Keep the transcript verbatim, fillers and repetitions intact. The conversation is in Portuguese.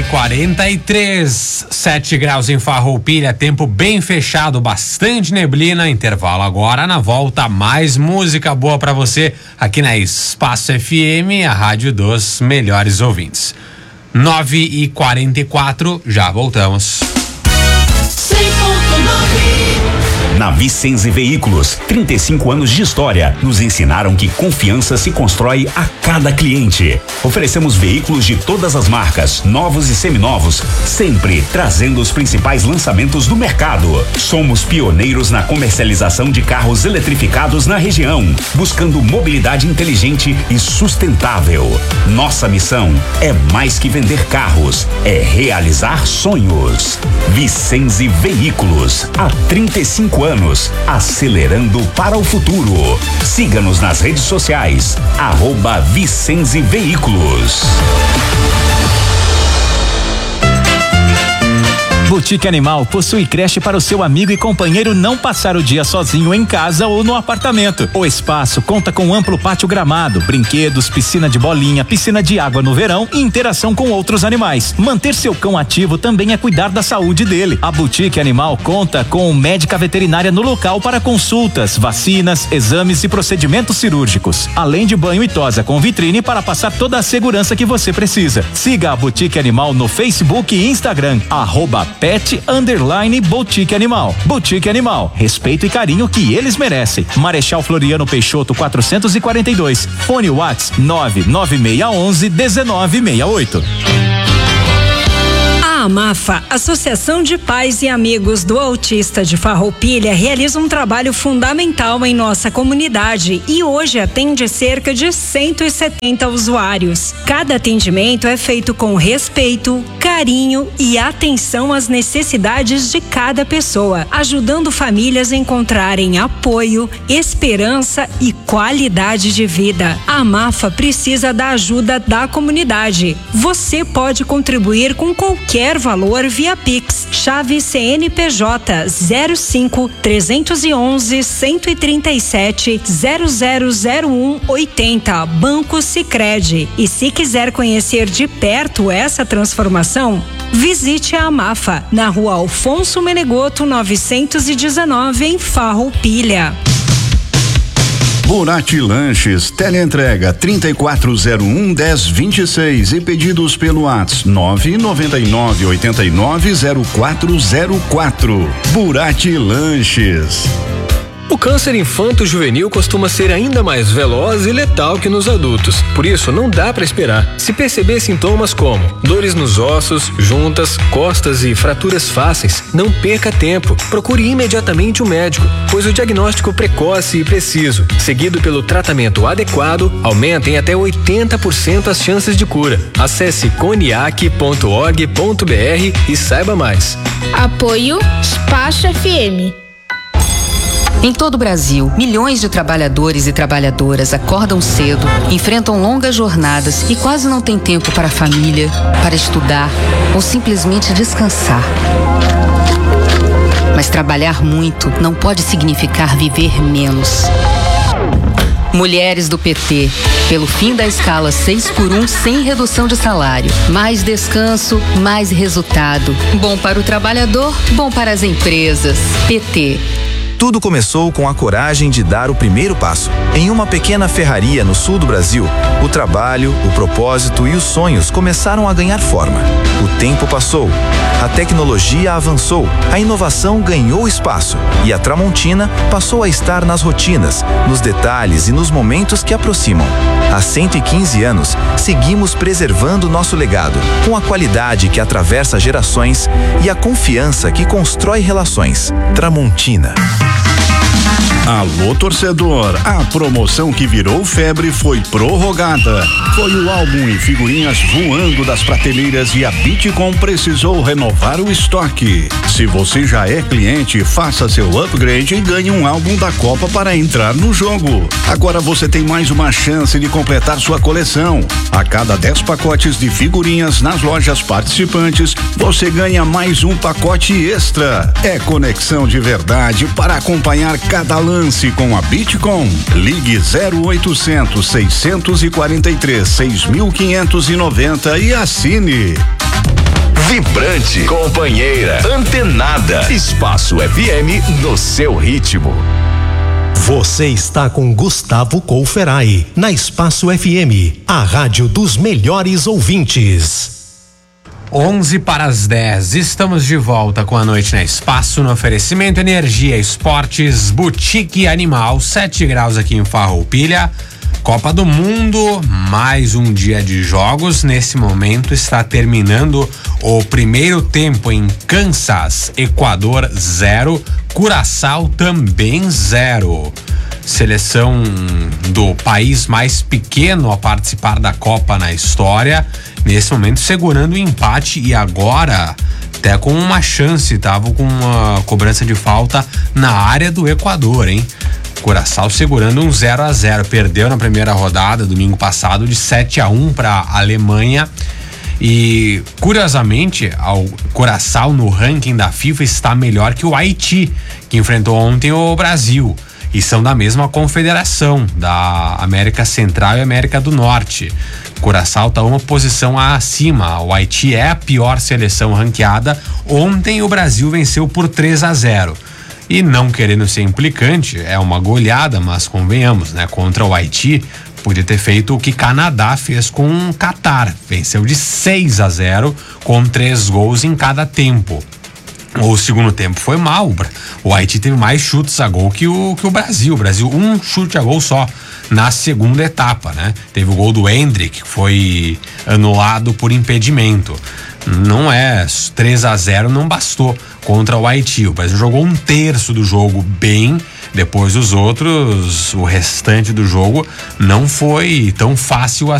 quarenta e três, sete graus em Farroupilha, tempo bem fechado, bastante neblina, intervalo agora, na volta mais música boa pra você aqui na Espaço F M, a rádio dos melhores ouvintes. nove e quarenta e quatro, já voltamos. cem ponto nove Na Vicenze Veículos, trinta e cinco anos de história, nos ensinaram que confiança se constrói a cada cliente. Oferecemos veículos de todas as marcas, novos e seminovos, sempre trazendo os principais lançamentos do mercado. Somos pioneiros na comercialização de carros eletrificados na região, buscando mobilidade inteligente e sustentável. Nossa missão é mais que vender carros, é realizar sonhos. Vicenze Veículos, há trinta e cinco anos, acelerando para o futuro. Siga-nos nas redes sociais, arroba Vicenze Veículos. Boutique Animal possui creche para o seu amigo e companheiro não passar o dia sozinho em casa ou no apartamento. O espaço conta com amplo pátio gramado, brinquedos, piscina de bolinha, piscina de água no verão e interação com outros animais. Manter seu cão ativo também é cuidar da saúde dele. A Boutique Animal conta com médica veterinária no local para consultas, vacinas, exames e procedimentos cirúrgicos, além de banho e tosa com vitrine para passar toda a segurança que você precisa. Siga a Boutique Animal no Facebook e Instagram, arroba Pet Underline Boutique Animal. Boutique Animal, respeito e carinho que eles merecem. Marechal Floriano Peixoto quatrocentos e quarenta e dois. Fone WhatsApp nove nove seis um um dezenove sessenta e oito. A AMAFA, Associação de Pais e Amigos do Autista de Farroupilha, realiza um trabalho fundamental em nossa comunidade e hoje atende cerca de cento e setenta usuários. Cada atendimento é feito com respeito, carinho e atenção às necessidades de cada pessoa, ajudando famílias a encontrarem apoio, esperança e qualidade de vida. A AMAFA precisa da ajuda da comunidade. Você pode contribuir com qualquer valor via Pix, chave C N P J zero cinco trezentos e onze cento e trinta e sete zero zero zero um oitenta, Banco Sicredi. E se quiser conhecer de perto essa transformação, visite a AMAFA na Rua Alfonso Menegoto novecentos e dezenove em Farroupilha. Burati Lanches, teleentrega trinta e quatro zero um, dez vinte e seis e pedidos pelo WhatsApp nove nove nove oito nove zero quatro zero quatro. Burati Lanches. O câncer infanto-juvenil costuma ser ainda mais veloz e letal que nos adultos. Por isso, não dá para esperar. Se perceber sintomas como dores nos ossos, juntas, costas e fraturas fáceis, não perca tempo. Procure imediatamente um médico, pois o diagnóstico precoce e preciso, seguido pelo tratamento adequado, aumenta em até oitenta por cento as chances de cura. Acesse coniac ponto org ponto br e saiba mais. Apoio Espaço F M. Em todo o Brasil, milhões de trabalhadores e trabalhadoras acordam cedo, enfrentam longas jornadas e quase não têm tempo para a família, para estudar ou simplesmente descansar. Mas trabalhar muito não pode significar viver menos. Mulheres do P T, pelo fim da escala seis por um sem redução de salário. Mais descanso, mais resultado. Bom para o trabalhador, bom para as empresas. P T. Tudo começou com a coragem de dar o primeiro passo. Em uma pequena ferraria no sul do Brasil, o trabalho, o propósito e os sonhos começaram a ganhar forma. O tempo passou, a tecnologia avançou, a inovação ganhou espaço e a Tramontina passou a estar nas rotinas, nos detalhes e nos momentos que aproximam. Há cento e quinze anos, seguimos preservando nosso legado, com a qualidade que atravessa gerações e a confiança que constrói relações. Tramontina. Alô, torcedor, a promoção que virou febre foi prorrogada. Foi o álbum e figurinhas voando das prateleiras e a Bitcom precisou renovar o estoque. Se você já é cliente, faça seu upgrade e ganhe um álbum da Copa para entrar no jogo. Agora você tem mais uma chance de completar sua coleção. A cada dez pacotes de figurinhas nas lojas participantes, você ganha mais um pacote extra. É conexão de verdade para acompanhar cada lance com a Bitcom. Ligue zero oitocentos, seiscentos e quarenta e três, seis mil quinhentos e noventa e assine. Vibrante, companheira, antenada. Espaço F M no seu ritmo. Você está com Gustavo Couferai, na Espaço F M, a rádio dos melhores ouvintes. onze para as dez, estamos de volta com a Noite na Espaço, no oferecimento Energia Esportes, Boutique Animal, sete graus aqui em Farroupilha. Copa do Mundo, mais um dia de jogos. Nesse momento está terminando o primeiro tempo em Kansas, Equador zero, Curaçao também zero. Seleção do país mais pequeno a participar da Copa na história, nesse momento segurando o empate e agora até com uma chance, tava com uma cobrança de falta na área do Equador, hein? Curaçao segurando um zero a zero, perdeu na primeira rodada domingo passado de sete a um para a Alemanha. E curiosamente, o Curaçao no ranking da FIFA está melhor que o Haiti, que enfrentou ontem o Brasil, e são da mesma confederação da América Central e América do Norte. Curaçao está uma posição acima, o Haiti é a pior seleção ranqueada. Ontem o Brasil venceu por três a zero. E não querendo ser implicante, é uma goleada, mas convenhamos, né? Contra o Haiti, podia ter feito o que Canadá fez com o Catar. Venceu de seis a zero, com três gols em cada tempo. O segundo tempo foi mal. O Haiti teve mais chutes a gol que o, que o Brasil. O Brasil, um chute a gol só na segunda etapa, né? Teve o gol do Hendrick, que foi anulado por impedimento. Não é, três a zero não bastou contra o Haiti. O Brasil jogou um terço do jogo bem, depois os outros, o restante do jogo não foi tão fácil assim.